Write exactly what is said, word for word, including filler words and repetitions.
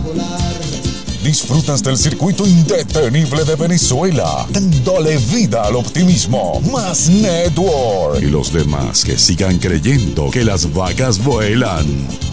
Disfrutas del circuito indetenible de Venezuela, dándole vida al optimismo. Más Network. Y los demás que sigan creyendo que las vacas vuelan.